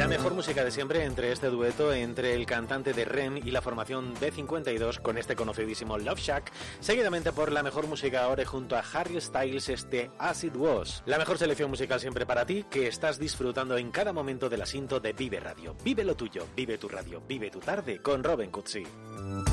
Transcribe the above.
mejor música de siempre entre este dueto entre el cantante de REM y la formación B52 con este conocidísimo Love Shack, seguidamente por la mejor música ahora junto a Harry Styles As It Was. La mejor selección musical siempre para ti, que estás disfrutando en cada momento del asiento de Vive Radio. Vive lo tuyo, vive tu radio, vive tu tarde con Robin Cutsi.